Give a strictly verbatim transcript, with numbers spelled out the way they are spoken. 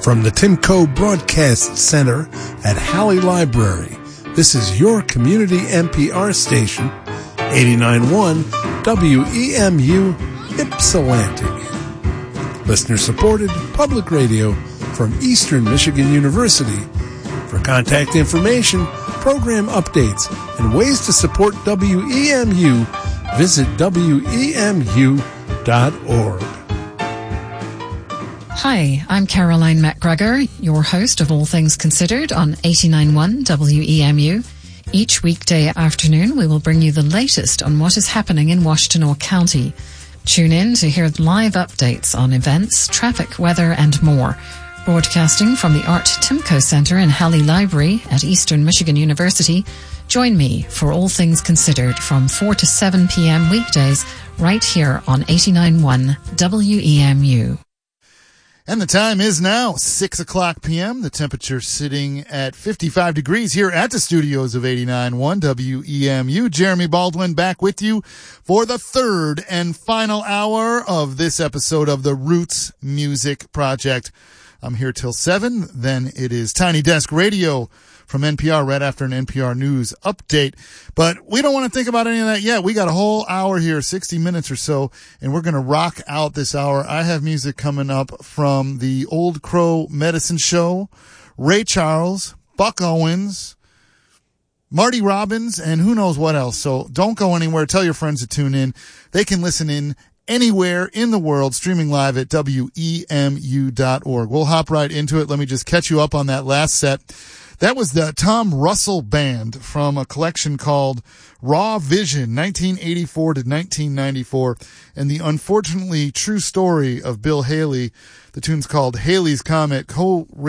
From the Timco Broadcast Center at Halley Library, this is your community N P R station, eighty-nine point one W E M U Ypsilanti. Listener-supported public radio from Eastern Michigan University. For contact information, program updates, and ways to support W E M U, visit W E M U dot org. Hi, I'm Caroline McGregor, your host of All Things Considered on eighty-nine point one W E M U. Each weekday afternoon, we will bring you the latest on what is happening in Washtenaw County. Tune in to hear live updates on events, traffic, weather, and more. Broadcasting from the Art Timco Center in Halley Library at Eastern Michigan University, join me for All Things Considered from four to seven p.m. weekdays right here on eighty-nine point one W E M U. And the time is now six o'clock p.m. The temperature sitting at fifty-five degrees here at the studios of eighty-nine point one W E M U. Jeremy Baldwin back with you for the third and final hour of this episode of the Roots Music Project. I'm here till seven. Then it is Tiny Desk Radio from N P R right after an N P R News update. But we don't want to think about any of that yet. We got a whole hour here, sixty minutes or so, and we're going to rock out this hour. I have music coming up from the Old Crow Medicine Show, Ray Charles, Buck Owens, Marty Robbins, and who knows what else. So don't go anywhere. Tell your friends to tune in. They can listen in anywhere in the world, streaming live at W E M U dot org. We'll hop right into it. Let me just catch you up on that last set. That was the Tom Russell Band from a collection called Raw Vision, nineteen eighty-four to nineteen ninety-four, and the unfortunately true story of Bill Haley. The tune's called Haley's Comet, co